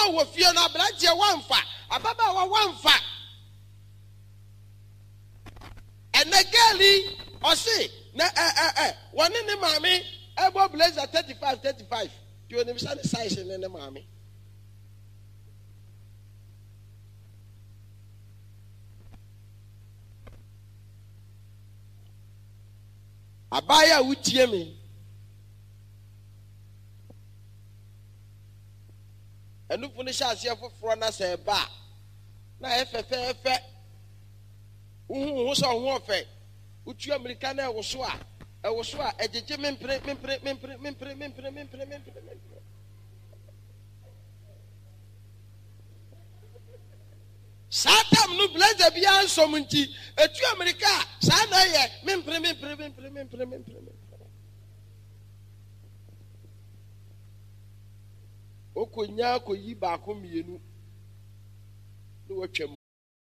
no wo fie no abraje wanfa ababa wa wanfa enegeli osi na one ne maame ebo blazer 35 you know say size ne maame abaya wutie me enu funu sha ase foforo na se ba na efefefe uhu so ho ofe utu amerika na ewoso a ejeje mempre Satam no blaze bia nsom nti etu amerika sa na ye mempre okonya koyi ba ko mienu no watwam